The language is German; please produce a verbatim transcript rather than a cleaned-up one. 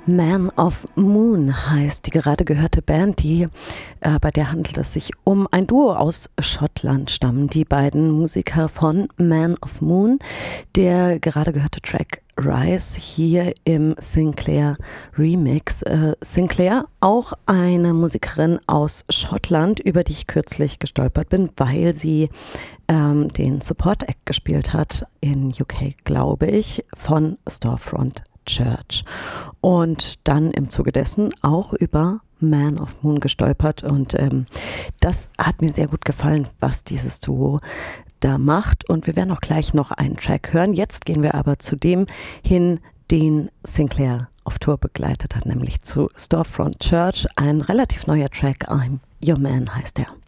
Man of Moon heißt die gerade gehörte Band, die, äh, bei der handelt es sich um ein Duo aus Schottland, stammen die beiden Musiker von Man of Moon. Der gerade gehörte Track Rise hier im Sinclair Remix. Äh, Sinclair, auch eine Musikerin aus Schottland, über die ich kürzlich gestolpert bin, weil sie ähm, den Support Act gespielt hat in U K, glaube ich, von Storefront Church und dann im Zuge dessen auch über Man of Moon gestolpert und ähm, das hat mir sehr gut gefallen, was dieses Duo da macht, und wir werden auch gleich noch einen Track hören. Jetzt gehen wir aber zu dem hin, den Sinclair auf Tour begleitet hat, nämlich zu Storefront Church, ein relativ neuer Track, I'm Your Man heißt er.